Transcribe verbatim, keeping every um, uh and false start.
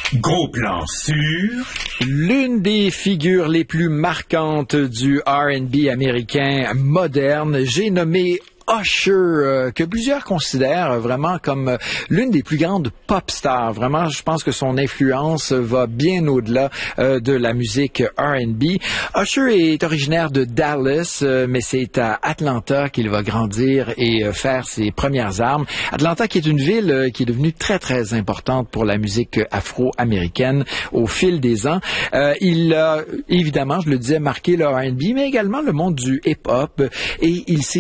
Gros plan sur... L'une des figures les plus marquantes du R and B américain moderne, j'ai nommé Usher, euh, que plusieurs considèrent vraiment comme euh, l'une des plus grandes pop stars. Vraiment, je pense que son influence va bien au-delà euh, de la musique R and B. Usher est originaire de Dallas, euh, mais c'est à Atlanta qu'il va grandir et euh, faire ses premières armes. Atlanta qui est une ville euh, qui est devenue très, très importante pour la musique afro-américaine au fil des ans. Euh, il a, évidemment, je le disais, marqué le R and B, mais également le monde du hip-hop, et il s'est